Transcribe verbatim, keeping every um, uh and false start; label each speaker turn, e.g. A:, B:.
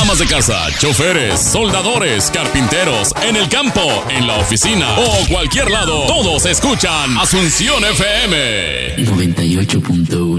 A: amas de casa, choferes, soldadores, carpinteros, en el campo, en la oficina o cualquier lado, todos escuchan Asunción F M
B: noventa y ocho punto uno.